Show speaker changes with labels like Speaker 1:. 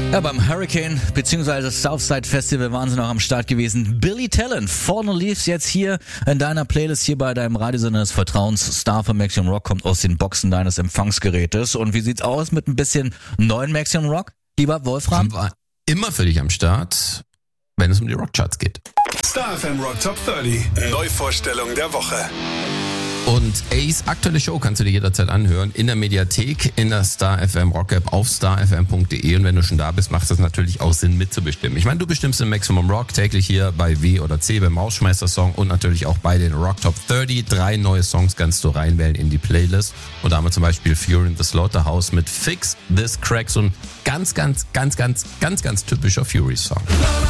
Speaker 1: Ja, beim Hurricane bzw. Southside Festival waren sie noch am Start gewesen. Billy Talent, Fallen Leaves jetzt hier in deiner Playlist, hier bei deinem Radiosender des Vertrauens. Star von Maximum Rock kommt aus den Boxen deines Empfangsgerätes. Und wie sieht's aus mit ein bisschen neuen Maximum Rock, lieber Wolfram?
Speaker 2: War immer für dich am Start, wenn es um die Rockcharts geht.
Speaker 3: Star FM Rock Top 30. Neuvorstellung der Woche.
Speaker 2: Und Ace aktuelle Show kannst du dir jederzeit anhören in der Mediathek, in der Star FM Rock App auf starfm.de. Und wenn du schon da bist, macht es natürlich auch Sinn mitzubestimmen. Ich meine, du bestimmst im Maximum Rock täglich hier bei W oder C beim Rausschmeißer-Song und natürlich auch bei den Rock Top 30. 3 neue Songs kannst du reinwählen in die Playlist. Und da haben wir zum Beispiel Fury in the Slaughterhouse mit Fix This Crack, so ein ganz typischer Fury-Song.